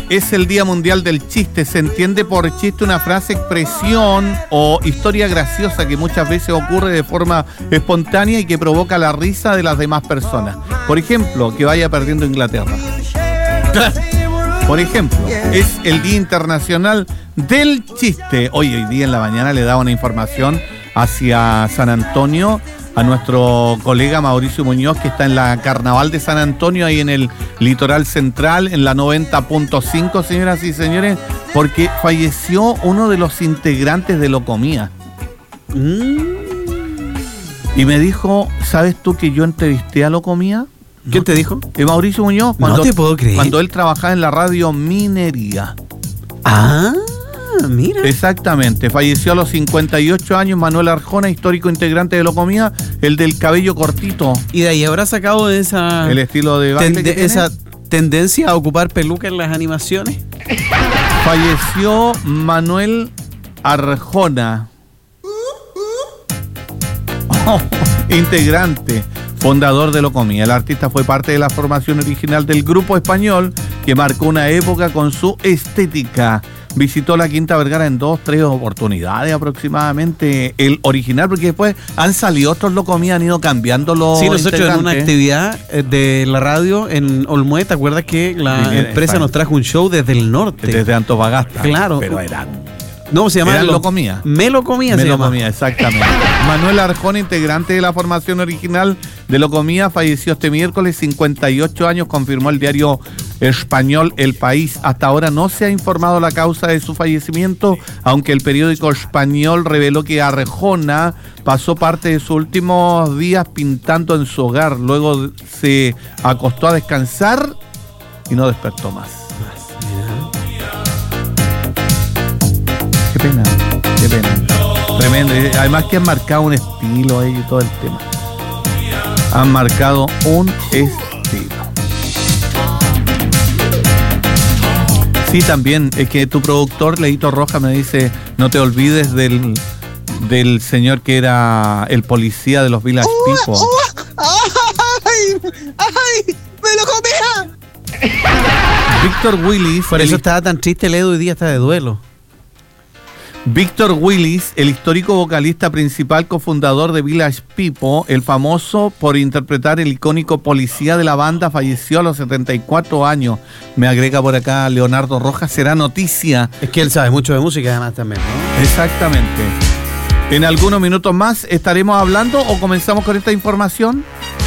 es el Día Mundial del Chiste. Se entiende por chiste una frase, expresión o historia graciosa que muchas veces ocurre de forma espontánea y que provoca la risa de las demás personas. Por ejemplo, que vaya perdiendo Inglaterra. Por ejemplo, es el Día Internacional del Chiste. Hoy día en la mañana le daba una información hacia San Antonio a nuestro colega Mauricio Muñoz, que está en la Carnaval de San Antonio, ahí en el litoral central, en la 90.5, señoras y señores, porque falleció uno de los integrantes de Locomía. Y me dijo, ¿sabes tú que yo entrevisté a Locomía? ¿Quién te dijo? Mauricio Muñoz, No te puedo creer. Cuando él trabajaba en la radio Minería. Ah, mira. Exactamente, falleció a los 58 años Manuel Arjona, histórico integrante de Locomía, el del cabello cortito. Y de ahí habrá sacado esa... El estilo de baile que esa tendencia a ocupar peluca en las animaciones. Falleció Manuel Arjona, integrante, fundador de Locomía. El artista fue parte de la formación original del grupo español que marcó una época con su estética. Visitó la Quinta Vergara en 2-3 oportunidades aproximadamente, el original, porque después han salido otros Locomía, han ido cambiando los nosotros en una actividad de la radio en Olmué, ¿te acuerdas que la empresa nos trajo un show desde el norte? Desde Antofagasta. Claro. Pero eran... No, se llama Locomía. Melocomía se llama. Melocomía, exactamente. Manuel Arjona, integrante de la formación original de Locomía, falleció este miércoles, 58 años, confirmó el diario español El País. Hasta ahora no se ha informado la causa de su fallecimiento, aunque el periódico español reveló que Arjona pasó parte de sus últimos días pintando en su hogar. Luego se acostó a descansar y no despertó más. Qué pena, qué pena. Tremendo. Además que han marcado un estilo ahí y todo el tema. Han marcado un estilo. Sí, también, es que tu productor, Leito Roja, me dice, no te olvides del señor que era el policía de los Village People. ¡Ay! ¡Ay! ¡Me lo comía! Víctor Willis. Por eso estaba tan triste el Edu, hoy día está de duelo. Víctor Willis, el histórico vocalista principal, cofundador de Village People, el famoso por interpretar el icónico policía de la banda, falleció a los 74 años. Me agrega por acá Leonardo Rojas, será noticia. Es que él sabe mucho de música además también, ¿no? Exactamente. En algunos minutos más estaremos hablando o comenzamos con esta información.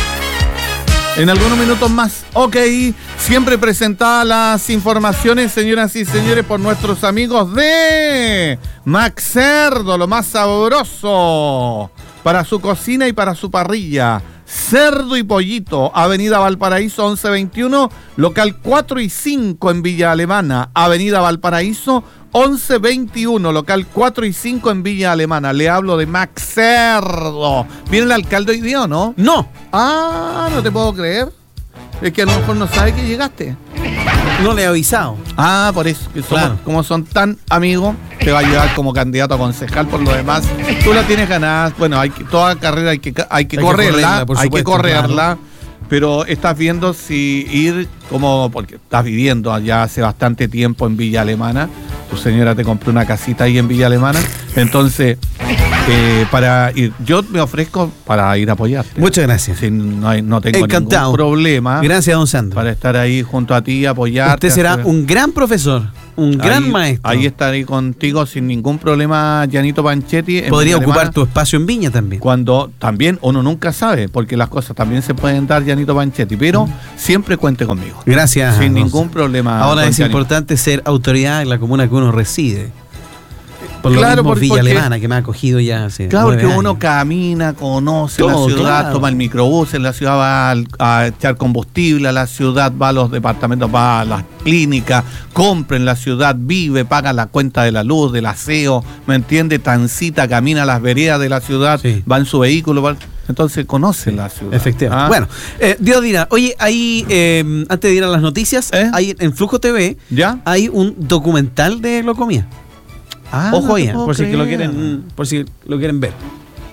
En algunos minutos más. Ok, siempre presentadas las informaciones, señoras y señores, por nuestros amigos de Max Cerdo, lo más sabroso para su cocina y para su parrilla. Cerdo y Pollito, Avenida Valparaíso 1121, local 4 y 5 en Villa Alemana. Avenida Valparaíso 1121, local 4 y 5 en Villa Alemana. Le hablo de Max Cerdo. ¿Viene el alcalde hoy día o no? No. Ah, no te puedo creer. Es que a lo mejor no sabe que llegaste. No le he avisado. Ah, por eso, que somos, claro, como son tan amigos, te va a llevar como candidato a concejal. Por lo demás, tú la tienes ganadas. Bueno, toda carrera hay que correrla, por hay supuesto, que correrla. claro. Pero estás viendo si ir porque estás viviendo allá hace bastante tiempo en Villa Alemana. Tu señora te compró una casita ahí en Villa Alemana. Entonces, para ir, yo me ofrezco para ir a apoyarte. Muchas gracias. Sí, no tengo encantado, ningún problema. Gracias, don Sandro. Para estar ahí junto a ti, apoyarte. Usted será un gran profesor, un gran maestro. Ahí estaré contigo sin ningún problema, Gianito Panchetti. Podría ocupar tu espacio en Viña también. Cuando también uno nunca sabe, porque las cosas también se pueden dar, Gianito Panchetti, pero siempre cuente conmigo. Gracias. Sin ningún problema. Ahora es importante ser autoridad en la comuna que uno reside. Por lo claro, mismo Villa Alemana, que me ha acogido ya hace claro, porque 9 años. uno camina, conoce todo, la ciudad, claro, toma el microbús, en la ciudad va a echar combustible, a la ciudad va a los departamentos, va a las clínicas, compra en la ciudad, vive, paga la cuenta de la luz, del aseo, ¿me entiende? Transita, camina a las veredas de la ciudad, sí, va en su vehículo, entonces conoce la ciudad. Efectivamente. Bueno, Dios dirá, oye, ahí, antes de ir a las noticias, hay en Flujo TV, ¿ya? Hay un documental de Locomía. Ojo ahí, por si lo quieren ver.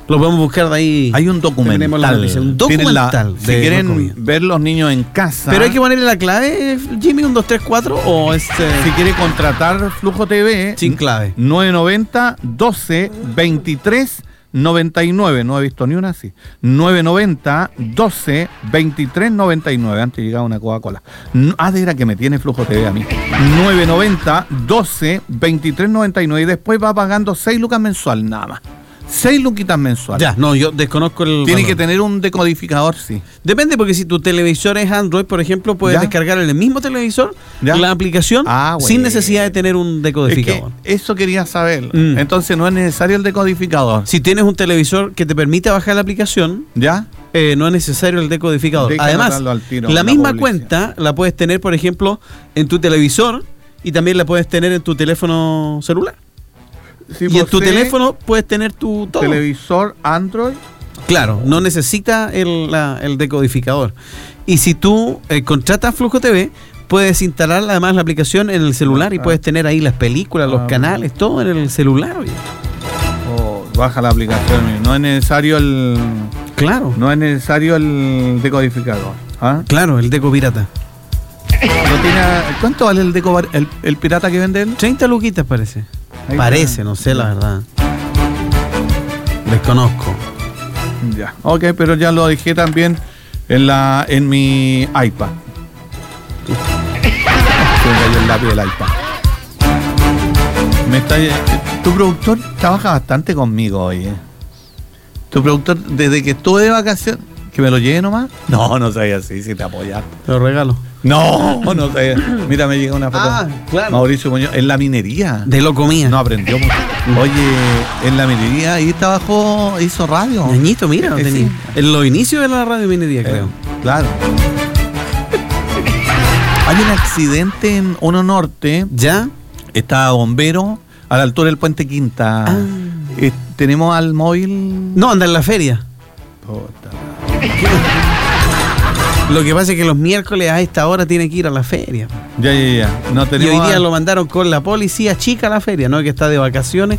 Lo podemos buscar de ahí. Hay un documental. Un documental. Si quieren ver los niños en casa. Pero hay que ponerle la clave, Jimmy, 1, 2, 3, 4 o Si quiere contratar Flujo TV. Sin clave. 990 12 23 99. No he visto ni una así. 990 12 23 99. Antes llegaba una Coca-Cola. De era que me tiene Flujo TV a mí. 990 12 23 99. Y después va pagando 6 lucas mensual, nada más. 6 luquitas mensuales. Ya, no, yo desconozco el Tiene valor. que tener un decodificador, sí. Depende, porque si tu televisor es Android, por ejemplo, puedes ¿Ya? descargar en el mismo televisor ¿Ya? la aplicación sin necesidad de tener un decodificador. Es que eso quería saber. Entonces no es necesario el decodificador. Si tienes un televisor que te permite bajar la aplicación, ¿ya? No es necesario el decodificador. Deja Además, anotarlo al tiro, la misma cuenta la puedes tener, por ejemplo, en tu televisor y también la puedes tener en tu teléfono celular. Si y en tu teléfono puedes tener tu todo. Televisor Android. Claro, no necesita el decodificador. Y si tú contratas Flujo TV, puedes instalar además la aplicación en el celular y puedes tener ahí las películas, los canales, todo en el celular. Oye. Baja la aplicación. No es necesario el... Claro. No es necesario el decodificador. ¿Ah? Claro, el deco pirata. ¿Cuánto vale el deco el pirata que vende él? 30 luquitas parece. Ahí parece, está. no sé la verdad. Desconozco. Ya. Ok, pero ya lo dejé también en mi iPad. El lápiz del iPad. Tu productor trabaja bastante conmigo hoy. Tu productor, desde que estuve de vacaciones, que me lo lleve nomás. No sabía así, si te apoyaste. Te lo regalo. No sabía. Mira, me llegó una foto. Claro. Mauricio Muñoz, en la minería. De Locomía. No aprendió mucho. Oye, en la minería, ahí trabajó, hizo radio. Ñañito, mira, no tenía. Sí. En los inicios de la radio minería, creo. Claro. Hay un accidente en Uno Norte. ¿Ya? Está bombero a la altura del Puente Quinta. ¿Tenemos al móvil? No, anda en la feria. Puta. Lo que pasa es que los miércoles a esta hora tiene que ir a la feria. Ya. No Y tenemos hoy día lo mandaron con la policía chica a la feria, ¿no? Que está de vacaciones.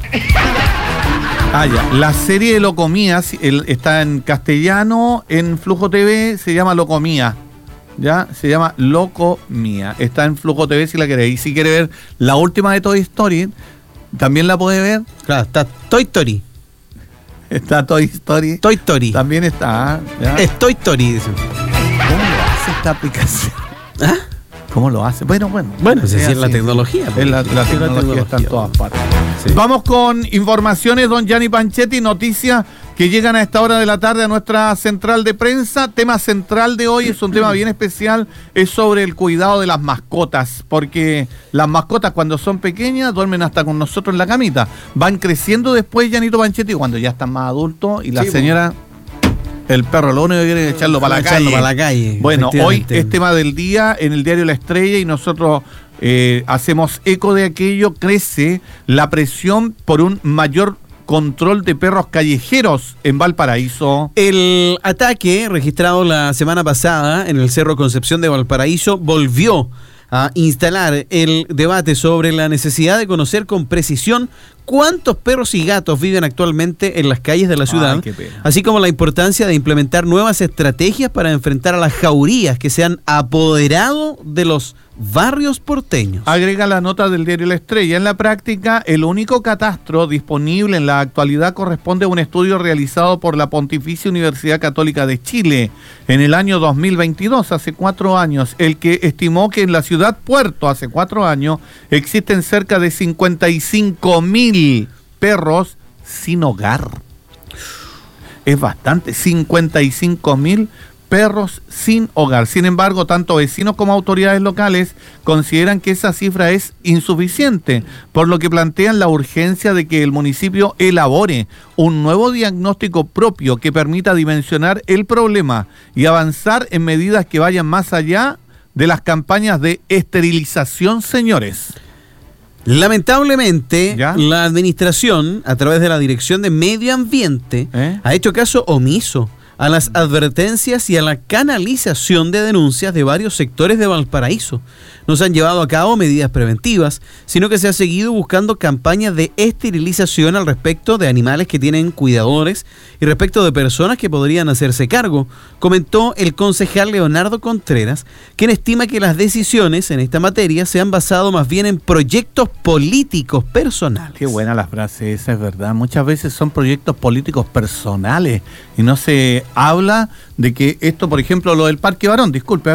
Ya. La serie de Locomía está en castellano, en Flujo TV se llama Locomía. Ya, se llama Locomía. Está en Flujo TV si la queréis. Y si quiere ver la última de Toy Story, también la puede ver. Claro, está Toy Story. Está Toy Story. Toy Story. También está. ¿Ya? Es Toy Story, dice. ¿Cómo lo hace esta aplicación? ¿Ah? ¿Cómo lo hace? Bueno, si es la tecnología. Es la tecnología está en todas partes. Sí. Vamos con informaciones, don Gianni Panchetti, noticias que llegan a esta hora de la tarde a nuestra central de prensa. Tema central de hoy es un tema bien especial, es sobre el cuidado de las mascotas, porque las mascotas cuando son pequeñas duermen hasta con nosotros en la camita. Van creciendo después, Gianito Panchetti, cuando ya están más adultos y la señora... El perro, lo único que quiere es echarlo para la calle. Bueno, hoy es tema del día en el diario La Estrella y nosotros hacemos eco de aquello. Crece la presión por un mayor control de perros callejeros en Valparaíso. El ataque registrado la semana pasada en el Cerro Concepción de Valparaíso volvió a instalar el debate sobre la necesidad de conocer con precisión cuántos perros y gatos viven actualmente en las calles de la ciudad, así como la importancia de implementar nuevas estrategias para enfrentar a las jaurías que se han apoderado de los barrios porteños. Agrega la nota del diario La Estrella. En la práctica, el único catastro disponible en la actualidad corresponde a un estudio realizado por la Pontificia Universidad Católica de Chile en el año 2022, hace 4 años, el que estimó que en la ciudad Puerto, hace 4 años, existen cerca de 55.000 perros sin hogar. Es bastante, 55.000 perros sin hogar. Sin embargo, tanto vecinos como autoridades locales consideran que esa cifra es insuficiente, por lo que plantean la urgencia de que el municipio elabore un nuevo diagnóstico propio que permita dimensionar el problema y avanzar en medidas que vayan más allá de las campañas de esterilización, señores. Lamentablemente, la administración, a través de la Dirección de Medio Ambiente, ha hecho caso omiso a las advertencias y a la canalización de denuncias de varios sectores de Valparaíso. No se han llevado a cabo medidas preventivas, sino que se ha seguido buscando campañas de esterilización al respecto de animales que tienen cuidadores y respecto de personas que podrían hacerse cargo, comentó el concejal Leonardo Contreras, quien estima que las decisiones en esta materia se han basado más bien en proyectos políticos personales. Qué buena la frase esa, es verdad. Muchas veces son proyectos políticos personales y no se habla de que esto, por ejemplo, lo del Parque Barón, disculpe,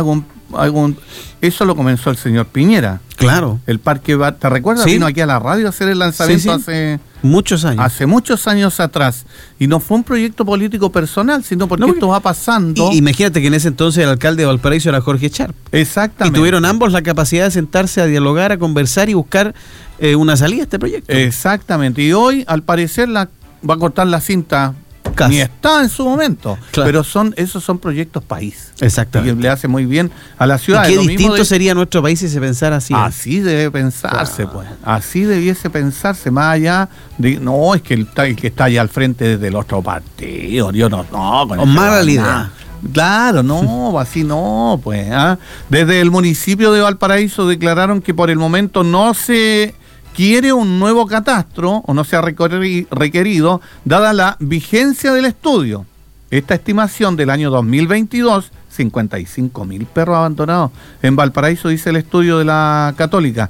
eso lo comenzó el señor Piñera. Claro. El Parque Barón, ¿te recuerdas? Sí. Vino aquí a la radio a hacer el lanzamiento hace muchos años. Hace muchos años atrás. Y no fue un proyecto político personal, sino porque esto va pasando. Imagínate que en ese entonces el alcalde de Valparaíso era Jorge Sharp. Exactamente. Y tuvieron ambos la capacidad de sentarse a dialogar, a conversar y buscar una salida a este proyecto. Exactamente. Y hoy, al parecer, va a cortar la cinta. Casi. Ni está en su momento, claro. Pero esos son proyectos país. Exactamente. Y le hace muy bien a la ciudad. ¿Y qué distinto sería nuestro país si se pensara así? Así debe pensarse, pues. Así debiese pensarse, más allá de... No, es que el que está allá al frente es del otro partido. Yo no con mala idea. Claro, no, así no, pues. Desde el municipio de Valparaíso declararon que por el momento no se quiere un nuevo catastro o no se ha requerido, dada la vigencia del estudio. Esta estimación del año 2022, 55.000 perros abandonados en Valparaíso, dice el estudio de la Católica.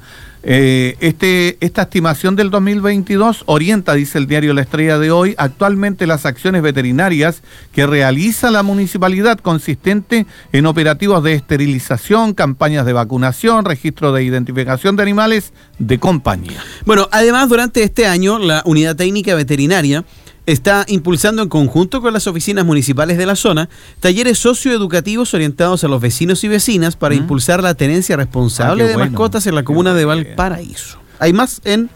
Esta estimación del 2022 orienta, dice el diario La Estrella de hoy, actualmente las acciones veterinarias que realiza la municipalidad, consistente en operativos de esterilización, campañas de vacunación, registro de identificación de animales de compañía. Bueno, además durante este año la Unidad Técnica Veterinaria está impulsando en conjunto con las oficinas municipales de la zona talleres socioeducativos orientados a los vecinos y vecinas para impulsar la tenencia responsable de mascotas en la comuna de Valparaíso. Hay más en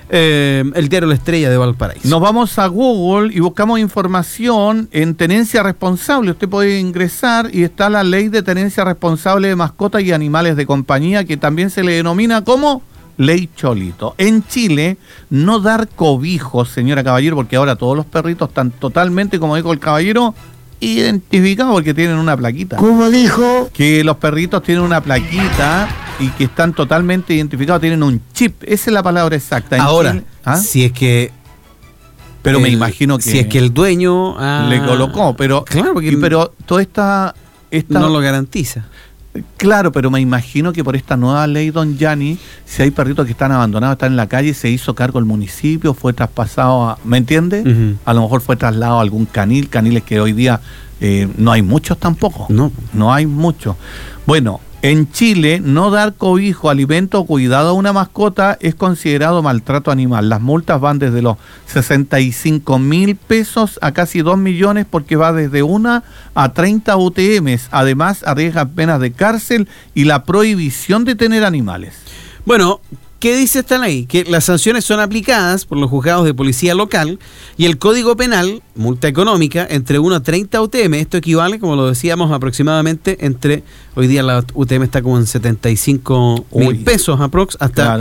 el diario La Estrella de Valparaíso. Nos vamos a Google y buscamos información en tenencia responsable. Usted puede ingresar y está la ley de tenencia responsable de mascotas y animales de compañía, que también se le denomina como Ley Cholito. En Chile, no dar cobijos, señora Caballero, porque ahora todos los perritos están totalmente, como dijo el caballero, identificados porque tienen una plaquita. ¿Cómo dijo? Que los perritos tienen una plaquita y que están totalmente identificados, tienen un chip. Esa es la palabra exacta. En ahora, Chile, si es que... Pero me imagino que... Si es que el dueño... le colocó, pero... Claro, porque pero toda esta... no lo garantiza. Claro, pero me imagino que por esta nueva ley, don Gianni, si hay perritos que están abandonados, están en la calle, se hizo cargo el municipio, fue traspasado a... ¿Me entiende? Uh-huh. A lo mejor fue trasladado a algún caniles que hoy día no hay muchos tampoco. No hay muchos. Bueno, en Chile, no dar cobijo, alimento o cuidado a una mascota es considerado maltrato animal. Las multas van desde los 65.000 pesos a casi 2 millones, porque va desde 1 a 30 UTMs. Además, arriesga penas de cárcel y la prohibición de tener animales. Bueno, ¿qué dice esta ley? Que las sanciones son aplicadas por los juzgados de policía local y el Código Penal, multa económica, entre 1 a 30 UTM. Esto equivale, como lo decíamos, aproximadamente entre, hoy día la UTM está como en 75.000 pesos aprox, hasta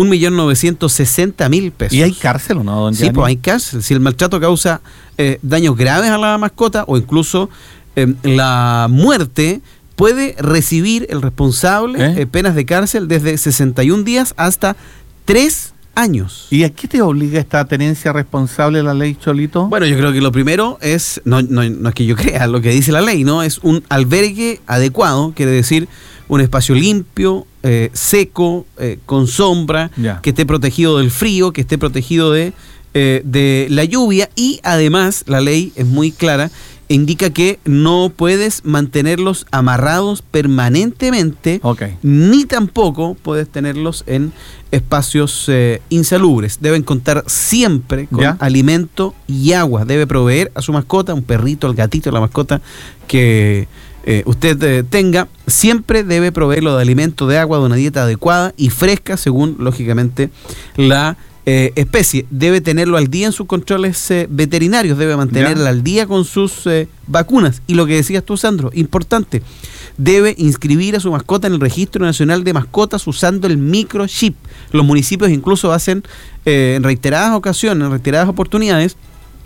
1.960.000 pesos. ¿Y hay cárcel o no, don Gianni? Sí, pues hay cárcel. Si el maltrato causa daños graves a la mascota o incluso la muerte, puede recibir el responsable penas de cárcel desde 61 días hasta 3 años. ¿Y a qué te obliga esta tenencia responsable la ley Cholito? Bueno, yo creo que lo primero es, no es que yo crea lo que dice la ley, ¿no? Es un albergue adecuado, quiere decir un espacio limpio, seco, con sombra, que esté protegido del frío, que esté protegido de la lluvia, y además la ley es muy clara, indica que no puedes mantenerlos amarrados permanentemente, ni tampoco puedes tenerlos en espacios insalubres. Deben contar siempre con alimento y agua. Debe proveer a su mascota, un perrito, el gatito, la mascota que usted tenga, siempre debe proveerlo de alimento, de agua, de una dieta adecuada y fresca, según, lógicamente, la especie. Debe tenerlo al día en sus controles veterinarios, debe mantenerlo al día con sus vacunas. Y lo que decías tú, Sandro, importante, debe inscribir a su mascota en el Registro Nacional de Mascotas usando el microchip. Los municipios incluso hacen en reiteradas ocasiones, en reiteradas oportunidades,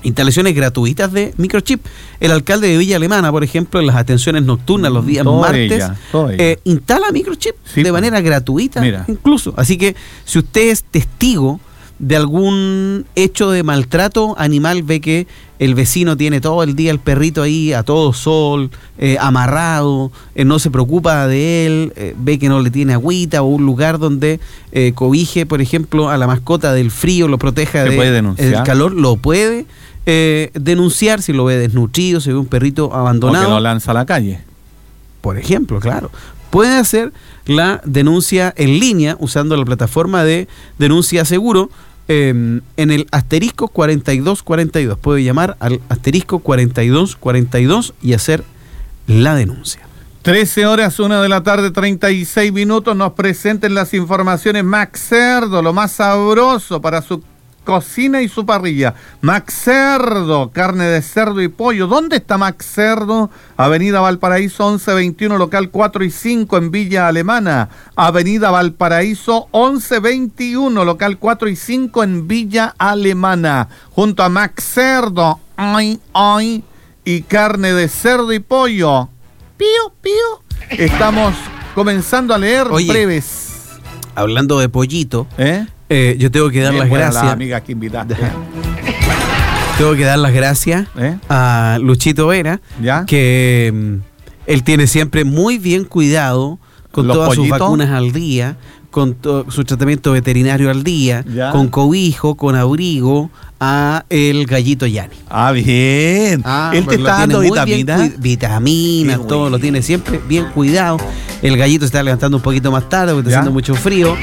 instalaciones gratuitas de microchip. El alcalde de Villa Alemana, por ejemplo, en las atenciones nocturnas los días Todo martes, ella, todo ella. instala microchip Sí, de manera gratuita, mira. incluso. Así que si usted es testigo de algún hecho de maltrato animal, ve que el vecino tiene todo el día el perrito ahí a todo sol, amarrado, no se preocupa de él, ve que no le tiene agüita o un lugar donde cobije, por ejemplo, a la mascota del frío, lo proteja Se puede del denunciar. calor, lo puede denunciar si lo ve desnutrido, si ve un perrito O que abandonado. lo lanza a la calle. Por ejemplo, claro, puede hacer la denuncia en línea usando la plataforma de denuncia seguro en el asterisco 4242. Puede llamar al asterisco 4242 y hacer la denuncia. 13 horas, 1 de la tarde, 36 minutos. Nos presenten las informaciones Max Cerdo, lo más sabroso para su cocina y su parrilla. Max Cerdo, carne de cerdo y pollo. ¿Dónde está Max Cerdo? Avenida Valparaíso 1121, local 4 y 5 en Villa Alemana. Avenida Valparaíso 1121, local 4 y 5 en Villa Alemana. Junto a Max Cerdo, ay, ay, y carne de cerdo y pollo. Pío, pío. Estamos comenzando a leer Oye, breves. Hablando de pollito, ¿Eh? Yo tengo que dar Bien las buena gracias. la amiga que invitaste. Tengo que dar las gracias ¿Eh? a Luchito Vera, ¿Ya? que él tiene siempre muy bien cuidado con ¿Los todas sus pollitos? vacunas al día, con su tratamiento veterinario al día, ¿Ya? con cobijo, con abrigo, a el gallito Yani. Ah, bien. Él te pues lo está tiene dando muy bien vitaminas. vitaminas, Qué todo bueno. lo tiene siempre bien cuidado. El gallito se está levantando un poquito más tarde porque ¿Ya? está haciendo mucho frío.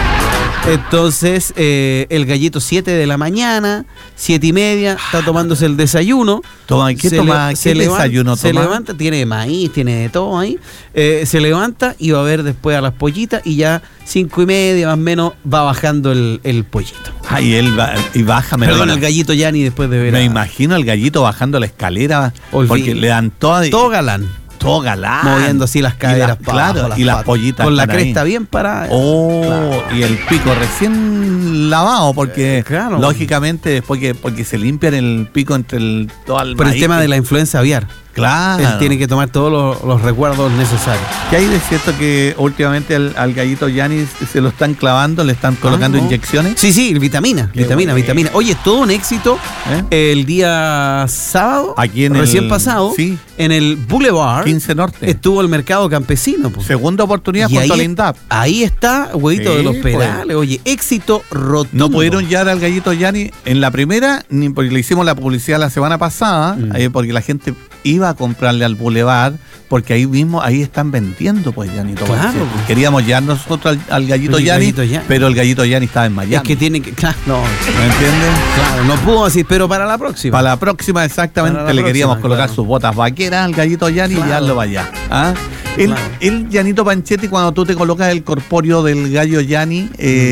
Entonces, el gallito 7 de la mañana, 7:30, está tomándose el desayuno. Toma, ¿qué toma? ¿Qué desayuno Se toma? levanta, tiene maíz, tiene de todo ahí. Se levanta y va a ver después a las pollitas y ya 5:30 más o menos va bajando el pollito. Ay, él va, y baja. Perdón, el gallito Yani después de ver Me imagino al gallito bajando la escalera. Porque le dan todo galán. todo galán. Moviendo así las caderas Y para claro, abajo, y las patas. pollitas con la están ahí. cresta bien parada. Oh, Claro. y el pico recién lavado, porque claro. lógicamente después porque se limpian el pico entre todo el Por el maíz. tema de la influenza aviar. Claro. Él tiene que tomar todos los resguardos necesarios. ¿Qué hay de cierto que últimamente al gallito Yanis se lo están clavando, le están colocando no. inyecciones? Sí, vitamina. Qué bueno. Oye, todo un éxito ¿Eh? el día sábado, Aquí en recién el- pasado, sí. en el Boulevard, 15 Norte. estuvo el mercado campesino. Pues. Segunda oportunidad Y junto ahí, al INDAP. ahí está, huevito Sí, de los pues. Perales. Oye, éxito rotundo. No pudieron llegar al gallito Yani en la primera, ni porque le hicimos la publicidad la semana pasada, porque la gente iba a comprarle al Boulevard, porque ahí mismo, ahí están vendiendo pues Yanito. Claro, García. pues. Queríamos llevar nosotros al gallito El Yani, gallito Yani. pero el gallito Yani estaba en Miami. Es que tiene que. Claro, no, ¿Me entiendes? claro, no pudo así, pero para la próxima. Para la próxima, exactamente, Para la le queríamos próxima, colocar claro. sus botas vaqueras al gallito Yani y Claro. llevarlo para allá. ¿Ah? Claro. El Yanito Panchetti, cuando tú te colocas el corpóreo del gallo Yani,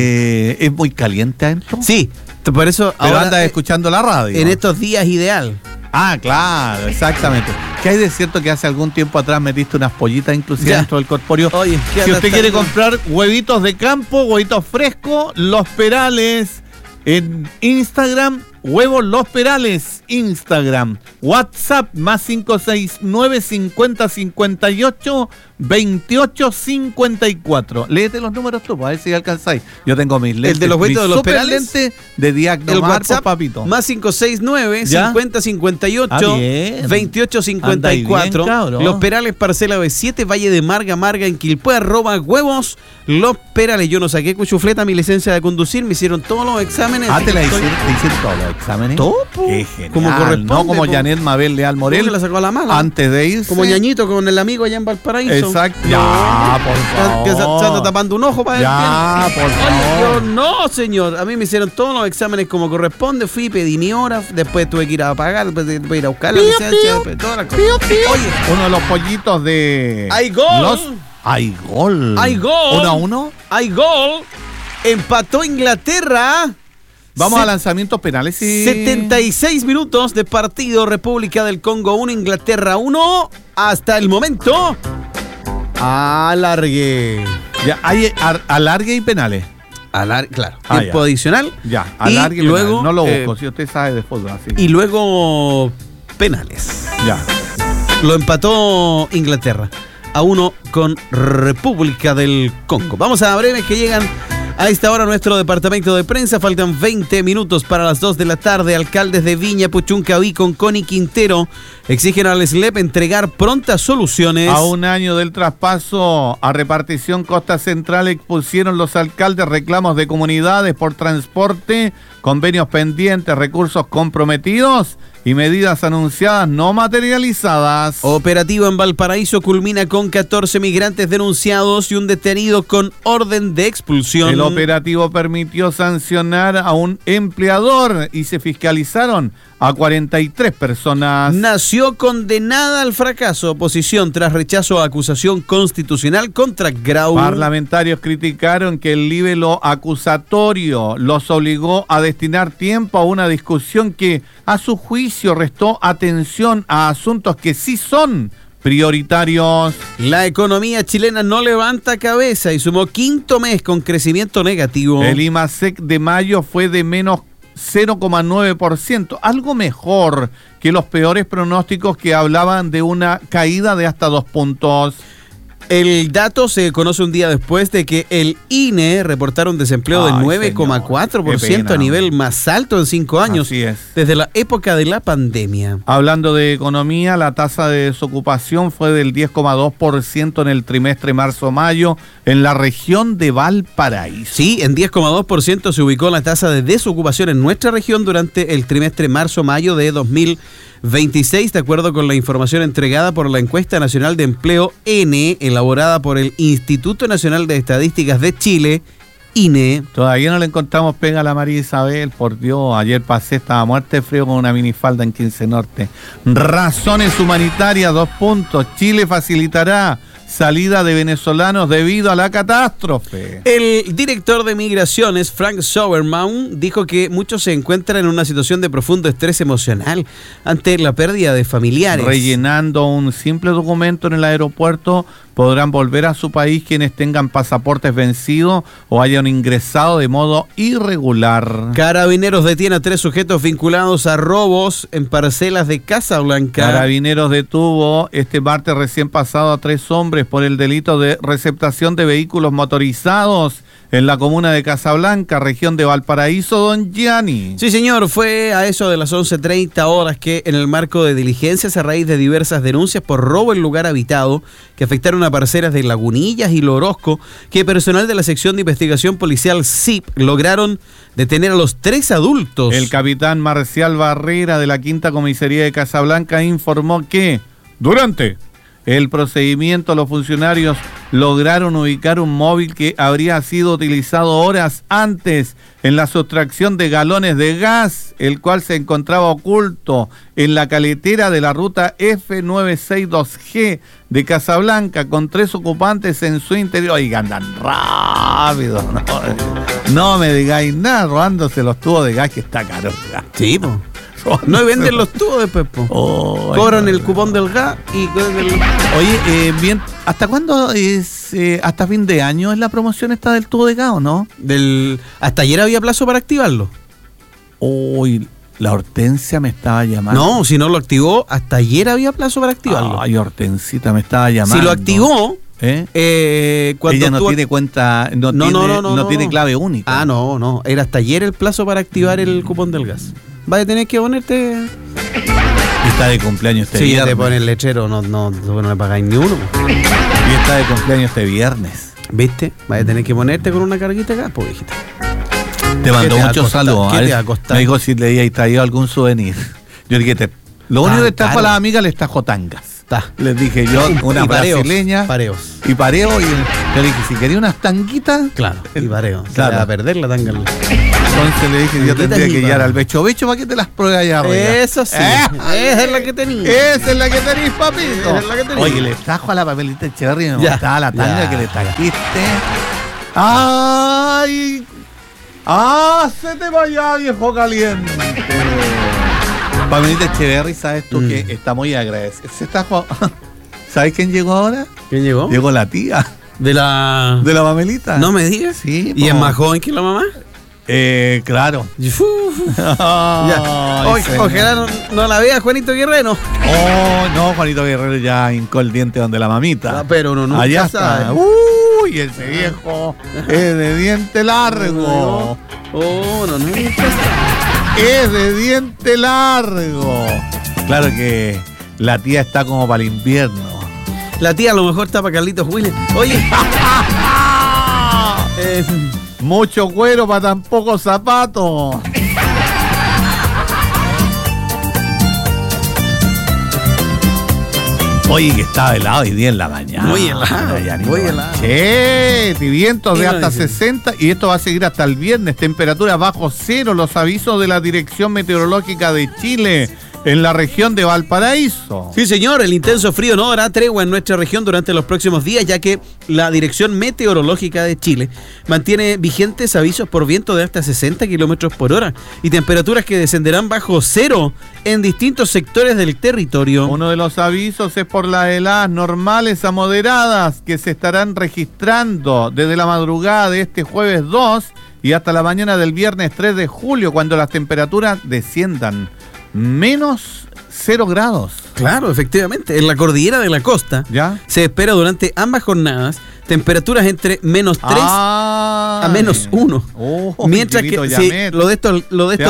es muy caliente adentro. Sí, por eso Pero ahora andas escuchando la radio. en estos días ideal. Ah, claro, exactamente. ¿Qué hay de cierto que hace algún tiempo atrás metiste unas pollitas inclusive Ya. dentro del corpóreo? Oye, ¿qué si anda usted quiere tan- comprar huevitos de campo, huevitos frescos, Los Perales en Instagram, huevos Los Perales, Instagram, WhatsApp más 569 50 58 28 54. Léete los números tú, a ver si alcanzáis. Yo tengo mis lentes. de los huevitos de Los super Perales. lentes de Diagnomar, El WhatsApp, papito. más 569 ¿Ya? 50 58 Ah, bien. 28 54. Andáis bien, cabrón. Los Perales, parcela B7, Valle de Marga, en Quilpué, @huevos. Los Perales. Yo no saqué cuchufleta mi licencia de conducir, me hicieron todos los exámenes. Ah, te Estoy- hicieron todos los exámenes. Todo, po. Qué genial. Como corresponde, no como po. Janet Mabel Leal Morel. ¿Cómo que la sacó a la mala? Antes de irse. Como ñañito con el amigo allá en Valparaíso. Exacto. Ya, por favor. Que se anda tapando un ojo para ver Ya, bien. por Oye, favor. yo no, señor. A mí me hicieron todos los exámenes como corresponde. Fui, pedí mi hora. Después tuve que ir a pagar. Después tuve que ir a buscar la licencia. Después todas las cosas. Oye, Uno de los pollitos de. ¡Hay gol! ¡Hay gol! ¡Hay gol! 1-1. hay gol. Empató Inglaterra. Vamos a lanzamientos penales. Y... 76 minutos de partido. República del Congo 1, Inglaterra 1. Hasta el momento. Alargue. Ya, hay alargue y penales. Claro, tiempo adicional. Ya, y alargue luego, penal. No lo busco, si usted sabe de fútbol. Así. Y luego penales. Ya. Lo empató Inglaterra a 1 con República del Congo. Vamos a breves que llegan a esta hora nuestro departamento de prensa. Faltan 20 minutos para las 2 de la tarde. Alcaldes de Viña, Puchuncaví, Concón y Quintero exigen al SLEP entregar prontas soluciones. A un año del traspaso a repartición Costa Central expusieron los alcaldes reclamos de comunidades por transporte, convenios pendientes, recursos comprometidos y medidas anunciadas no materializadas. Operativo en Valparaíso culmina con 14 migrantes denunciados y un detenido con orden de expulsión. El operativo permitió sancionar a un empleador y se fiscalizaron a 43 personas. Nació condenada al fracaso oposición tras rechazo a acusación constitucional contra Grau. Parlamentarios criticaron que el libelo acusatorio los obligó a destinar tiempo a una discusión que, a su juicio, restó atención a asuntos que sí son prioritarios. La economía chilena no levanta cabeza y sumó quinto mes con crecimiento negativo. El IMASEC de mayo fue de menos 0,9%, algo mejor que los peores pronósticos que hablaban de una caída de hasta 2 puntos. El dato se conoce un día después de que el INE reportara un desempleo del 9,4% a nivel más alto en 5 años. Así es. Desde la época de la pandemia. Hablando de economía, la tasa de desocupación fue del 10,2% en el trimestre marzo-mayo en la región de Valparaíso. Sí, en 10,2% se ubicó la tasa de desocupación en nuestra región durante el trimestre marzo-mayo de 2026, de acuerdo con la información entregada por la Encuesta Nacional de Empleo N, elaborada por el Instituto Nacional de Estadísticas de Chile, INE. Todavía no le encontramos pega a la María Isabel, por Dios. Ayer pasé, estaba muerta de frío con una minifalda en 15 Norte. Razones humanitarias, 2 puntos. Chile facilitará salida de venezolanos debido a la catástrofe. El director de Migraciones, Frank Soberman, dijo que muchos se encuentran en una situación de profundo estrés emocional ante la pérdida de familiares. Rellenando un simple documento en el aeropuerto, podrán volver a su país quienes tengan pasaportes vencidos o hayan ingresado de modo irregular. Carabineros detiene a 3 sujetos vinculados a robos en parcelas de Casablanca. Carabineros detuvo este martes recién pasado a 3 hombres por el delito de receptación de vehículos motorizados en la comuna de Casablanca, región de Valparaíso, don Gianni. Sí, señor, fue a eso de las 11:30 horas que, en el marco de diligencias a raíz de diversas denuncias por robo en lugar habitado que afectaron a parcelas de Lagunillas y Lorosco, que personal de la sección de investigación policial SIP lograron detener a los 3 adultos. El capitán Marcial Barrera de la Quinta Comisaría de Casablanca informó que durante el procedimiento, los funcionarios lograron ubicar un móvil que habría sido utilizado horas antes en la sustracción de galones de gas, el cual se encontraba oculto en la caletera de la ruta F962G de Casablanca, con 3 ocupantes en su interior. Oigan, andan rápido, no me digáis nada, robándose los tubos de gas, que está caro. Sí, po. No venden los tubos después, po. Cobran el cupón del gas y... Oye, bien, ¿hasta cuándo es? ¿Hasta fin de año es la promoción esta del tubo de gas o no? Hasta ayer había plazo para activarlo. Uy, la Hortensia me estaba llamando. No, si no lo activó, hasta ayer había plazo para activarlo. Ay, Hortensita me estaba llamando. Si lo activó... cuando ella no tiene cuenta, no tiene clave única. Ah, no, era hasta ayer el plazo para activar el cupón del gas. Vas a tener que ponerte... Está de cumpleaños este viernes. Sí, te pone el lechero, no le pagáis ni uno. Y está de cumpleaños este viernes. ¿Viste? Vas a tener que ponerte con una carguita de gas, pues, hijita. Te mandó muchos saludos. ¿Qué te va a costar? Me dijo si le había traído algún souvenir. Yo dije, lo único que trajo a las amigas les trajo tangas. Les dije yo, una brasileña. Pareos. Y pareo. Y le dije, si quería unas tanguitas. Claro, y pareo. Claro. Se va a perder la tanga. Entonces le dije, yo tendría que llegar al becho para que te las pruebe allá arriba. Eso sí. Esa es la que tenís. Esa es la que tenís, papito. Esa es la que tenís. Oye, le trajo a la papelita de Cherry y me gustaba la tanga que le trajiste. ¡Ay! ¡Ah! Se te vaya, viejo caliente. Papelita Echeverry, ¿sabes tú que está muy agradecida? ¿Sabes quién llegó ahora? ¿Quién llegó? Llegó la tía. ¿De la Pamelita? No me digas. Sí. ¿Y es más joven que la mamá? Claro. Ya. Ojalá no la vea Juanito Guerrero. Oh, no, Juanito Guerrero ya hincó el diente donde la mamita. Pero uno nunca allá sabe. Está. Uy, ese viejo es de diente largo. Oh, no. Es de diente largo. Claro que la tía está como para el invierno. La tía a lo mejor está para Carlitos Williams. Oye. Mucho cuero para tan pocos zapatos. Oye, que estaba helado hoy día en la mañana. Muy helado. Muy helado. Che, vientos de hasta 60 y esto va a seguir hasta el viernes. Temperaturas bajo cero. Los avisos de la Dirección Meteorológica de Chile en la región de Valparaíso. Sí, señor, el intenso frío no dará tregua en nuestra región durante los próximos días, ya que la Dirección Meteorológica de Chile mantiene vigentes avisos por viento de hasta 60 kilómetros por hora y temperaturas que descenderán bajo cero en distintos sectores del territorio. Uno de los avisos es por las heladas normales a moderadas que se estarán registrando desde la madrugada de este jueves 2 y hasta la mañana del viernes 3 de julio, cuando las temperaturas desciendan menos 0 grados. Claro, efectivamente. En la cordillera de la costa ¿ya? Se espera durante ambas jornadas temperaturas entre menos 3 a menos 1. Mientras que sí, lo de estos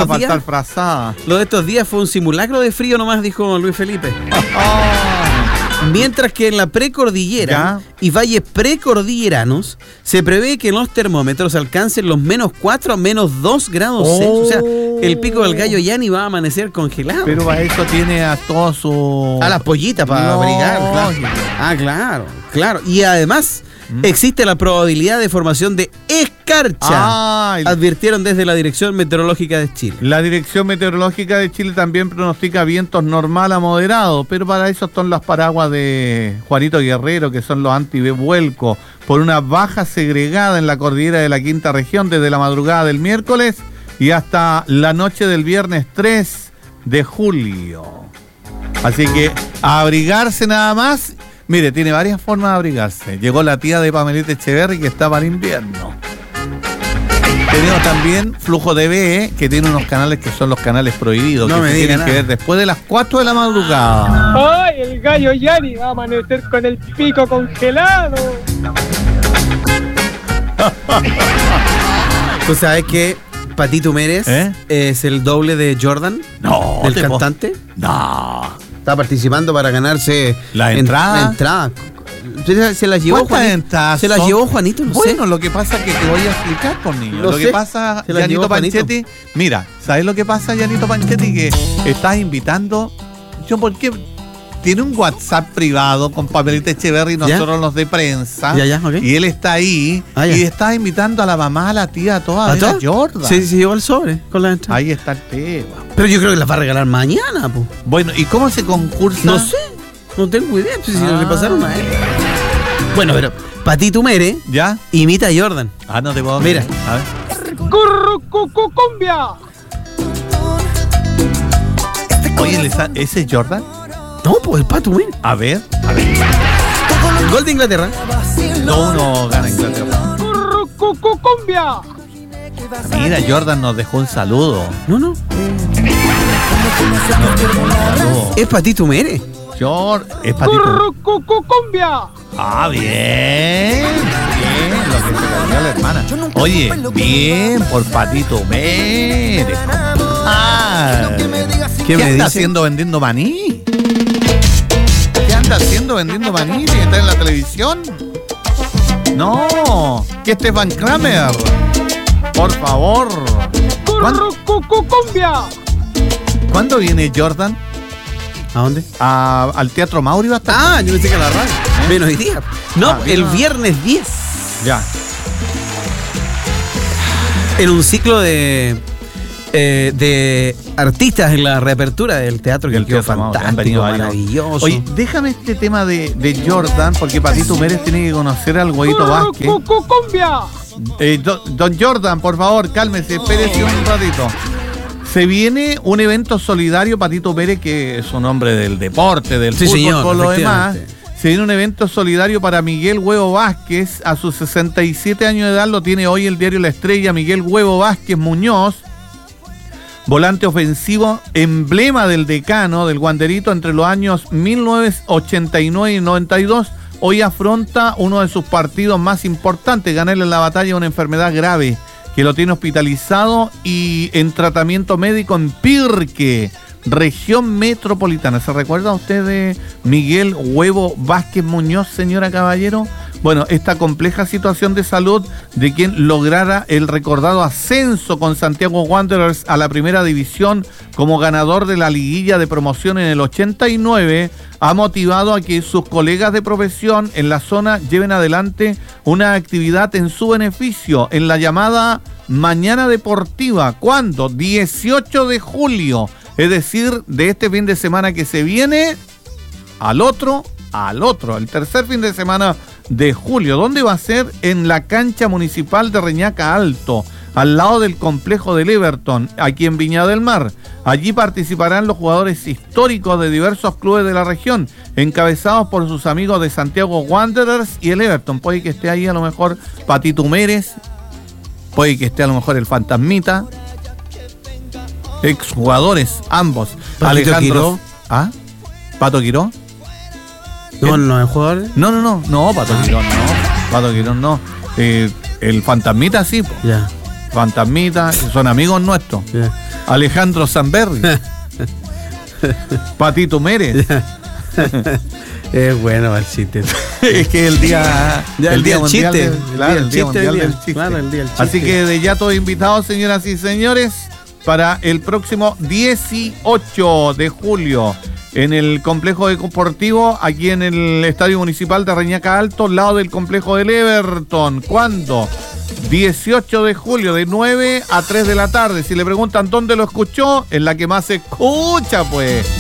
días fue un simulacro de frío nomás, dijo Luis Felipe. Mientras que en la precordillera y valles precordilleranos se prevé que los termómetros alcancen los menos 4 a menos 2 grados Celsius. O sea, el pico del gallo ya ni va a amanecer congelado. Pero para eso tiene a todos sus... A las pollitas para abrigar. Claro. Claro. Y además existe la probabilidad de formación de escarcha, advirtieron desde la Dirección Meteorológica de Chile. La Dirección Meteorológica de Chile también pronostica vientos normal a moderado, pero para eso son las paraguas de Juanito Guerrero, que son los antivuelco, por una baja segregada en la cordillera de la quinta región desde la madrugada del miércoles y hasta la noche del viernes 3 de julio. Así que a abrigarse nada más. Mire, tiene varias formas de abrigarse. Llegó la tía de Pamelita Echeverry que está para el invierno. Tenemos también Flujo TV, que tiene unos canales que son los canales prohibidos, que se tienen que ver después de las 4 de la madrugada. ¡Ay, el gallo Yanni va a amanecer con el pico congelado! ¿Tú sabes que Patito Mérez es el doble de Jordan? No. ¿Del cantante? No. Está participando para ganarse la entrada. La entrada. Se la llevó Juanito. Se la llevó Juanito, no sé. Bueno, lo que pasa es que te voy a explicar, por niño. Lo que pasa, Yanito Panchetti, mira, ¿sabes lo que pasa, Yanito Panchetti? Que estás invitando. ¿Por qué? Tiene un WhatsApp privado con Pamelita Echeverry y nosotros los de prensa. Okay. Y él está ahí y está invitando a la mamá, a la tía, a todas. ¿A Jordan? Sí, se llevó el sobre con la entrada. Ahí está el tema. Pero yo creo que las va a regalar mañana, po. Bueno, ¿y cómo se concursa? No sé, no tengo idea, pues, si le pasaron a él. Bueno, pero Patito Mere imita a Jordan. No te puedo. Mira, a ver. ¡Cumbia! Oye, ¿ese es Jordan? No, pues el Pato Mere. A ver. Gol de Inglaterra. No gana Inglaterra. ¡Cumbia! Mira, Jordan nos dejó un saludo. No. Es Patito Mere. Es Patito. ¡Cumbia! Bien. Lo que se cambió la hermana. Oye, bien por Patito Mere. ¿Qué anda haciendo vendiendo maní? ¿Qué anda haciendo vendiendo maní? ¿Tiene que estar en la televisión? No, que Stefan Kramer. Por favor. ¡Cumbia! ¿Cuándo viene Jordan? ¿A dónde? Al Teatro Mauri va a estar. Yo pensé que a la radio. Menos hoy día. No, el viernes 10. Ya. En un ciclo de artistas en la reapertura del teatro, que quedó fantástico, maravilloso. Oye, déjame este tema de Jordan, porque Patito Mérez tiene que conocer al Guayito Vázquez. ¡Cumbia! Don Jordan, por favor, cálmese, espérese un ratito. Se viene un evento solidario, Patito Pérez, que es un hombre del deporte, del fútbol, por lo demás. Se viene un evento solidario para Miguel Huevo Vázquez. A sus 67 años de edad lo tiene hoy el diario La Estrella. Miguel Huevo Vázquez Muñoz, volante ofensivo, emblema del decano del Wanderito entre los años 1989 y 92. Hoy afronta uno de sus partidos más importantes, ganarle la batalla a una enfermedad grave que lo tiene hospitalizado y en tratamiento médico en Pirque, región metropolitana. ¿Se recuerda usted de Miguel Huevo Vázquez Muñoz, señora Caballero? Bueno, esta compleja situación de salud de quien lograra el recordado ascenso con Santiago Wanderers a la primera división como ganador de la liguilla de promoción en el 89, ha motivado a que sus colegas de profesión en la zona lleven adelante una actividad en su beneficio en la llamada Mañana Deportiva. ¿Cuándo? 18 de julio. Es decir, de este fin de semana que se viene al otro, el tercer fin de semana de julio. ¿Dónde va a ser? En la cancha municipal de Reñaca Alto, al lado del complejo del Everton, aquí en Viña del Mar. Allí participarán los jugadores históricos de diversos clubes de la región, encabezados por sus amigos de Santiago Wanderers y el Everton. Puede que esté ahí a lo mejor Patito Mérez, puede que esté a lo mejor el Fantasmita, exjugadores ambos. Alejandro Quiró. ¿Ah? ¿Pato Quiró? No es jugador. No, Pato Quirón no. Pato Quirón no. El Fantasmita sí, po. Ya. Fantasmita, son amigos nuestros. Ya. Alejandro Zamberri. Patito Mérez. Es bueno el chiste. Es que el día del mundial chiste. el día mundial del chiste. Claro, el día del chiste. Así que de ya todos invitados, señoras y señores, para el próximo 18 de julio en el complejo deportivo, aquí en el Estadio Municipal de Reñaca Alto, al lado del complejo del Everton. ¿Cuándo? 18 de julio, de 9 a 3 de la tarde. Si le preguntan dónde lo escuchó, en la que más se escucha, pues.